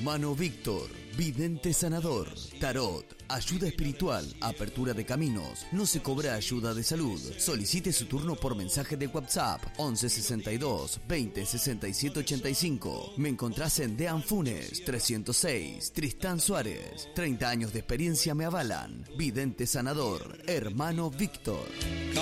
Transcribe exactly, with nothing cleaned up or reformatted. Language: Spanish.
Hermano Víctor, vidente sanador, tarot, ayuda espiritual, apertura de caminos. No se cobra ayuda de salud. Solicite su turno por mensaje de WhatsApp once sesenta y dos veinte sesenta y siete ochenta y cinco. Me encontrás en Dean Funes trescientos seis, Tristán Suárez. treinta años de experiencia me avalan. Vidente sanador, Hermano Víctor.